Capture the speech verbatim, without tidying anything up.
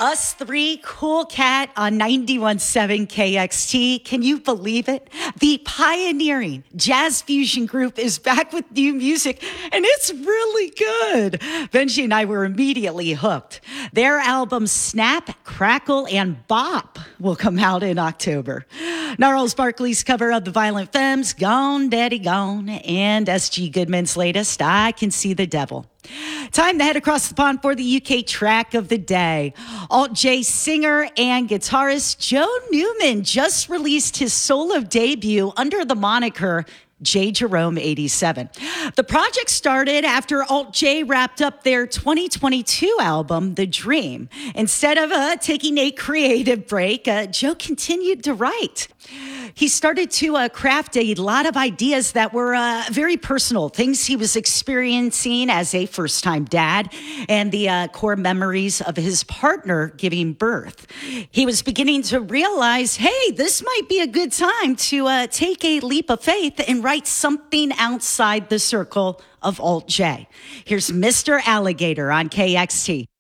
Us Three, Cool Cat on ninety-one point seven K X T. Can you believe it? The pioneering jazz fusion group is back with new music, and it's really good. Benji and I were immediately hooked. Their album Snap, Crackle, and Bop will come out in October. Gnarls Barkley's cover of the Violent Femmes, Gone Daddy Gone, and S G Goodman's latest, I Can See the Devil. Time to head across the pond for the U K track of the day. Alt-J singer and guitarist Joe Newman just released his solo debut under the moniker J. Jerome eighty-seven. The project started after Alt-J wrapped up their twenty twenty-two album, The Dream. Instead of uh, taking a creative break, uh, Joe continued to write. He started to uh, craft a lot of ideas that were uh, very personal, things he was experiencing as a first-time dad and the uh, core memories of his partner giving birth. He was beginning to realize, hey, this might be a good time to uh, take a leap of faith and write something outside the circle of Alt-J. Here's Mister Alligator on K X T.